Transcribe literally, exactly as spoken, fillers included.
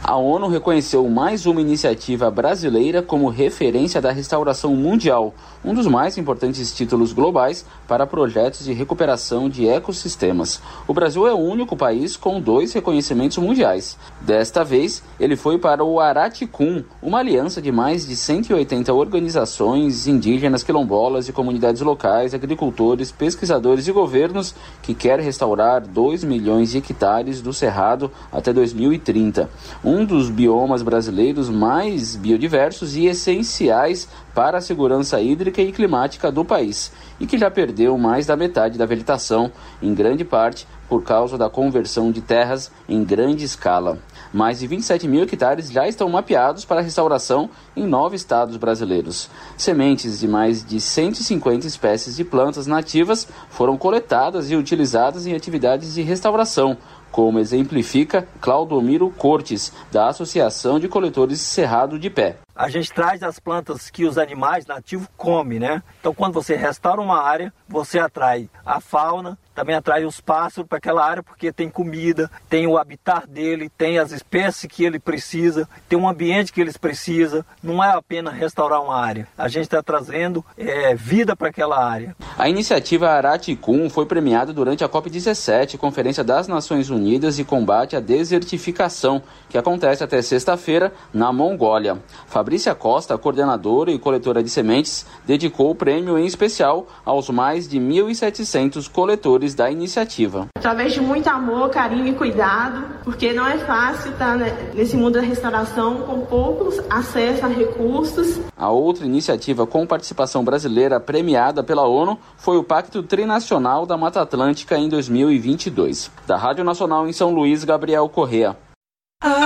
A ONU reconheceu mais uma iniciativa brasileira como referência da restauração mundial, um dos mais importantes títulos globais para projetos de recuperação de ecossistemas. O Brasil é o único país com dois reconhecimentos mundiais. Desta vez, ele foi para o Araticum, uma aliança de mais de cento e oitenta organizações indígenas, quilombolas e comunidades locais, agricultores, pesquisadores e governos que quer restaurar dois milhões de hectares do Cerrado até dois mil e trinta. Um dos biomas brasileiros mais biodiversos e essenciais para a segurança hídrica e climática do país, e que já perdeu mais da metade da vegetação, em grande parte por causa da conversão de terras em grande escala. Mais de vinte e sete mil hectares já estão mapeados para restauração em nove estados brasileiros. Sementes de mais de cento e cinquenta espécies de plantas nativas foram coletadas e utilizadas em atividades de restauração, como exemplifica Claudomiro Cortes, da Associação de Coletores Cerrado de Pé. A gente traz as plantas que os animais nativos comem, né? Então, quando você restaura uma área, você atrai a fauna, também atrai os pássaros para aquela área, porque tem comida, tem o habitat dele, tem as espécies que ele precisa, tem um ambiente que eles precisam. Não é apenas restaurar uma área. A gente está trazendo é, vida para aquela área. A iniciativa Araticum foi premiada durante a COP dezessete, Conferência das Nações Unidas de Combate à Desertificação, que acontece até sexta-feira na Mongólia. Fabrícia Costa, coordenadora e coletora de sementes, dedicou o prêmio em especial aos mais de mil e setecentos coletores da iniciativa. Através de muito amor, carinho e cuidado, porque não é fácil estar nesse mundo da restauração com poucos acessos a recursos. A outra iniciativa com participação brasileira premiada pela ONU foi o Pacto Trinacional da Mata Atlântica em dois mil e vinte e dois. Da Rádio Nacional em São Luís, Gabriel Correa.